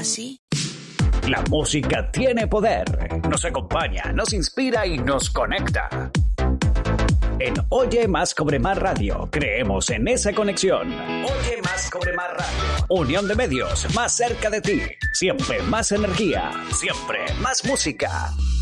así? La música tiene poder. Nos acompaña, nos inspira y nos conecta. En Oye Más Cobre Más Radio, creemos en esa conexión. Oye Más Cobre Más Radio. Unión de medios, más cerca de ti. Siempre más energía, siempre más música.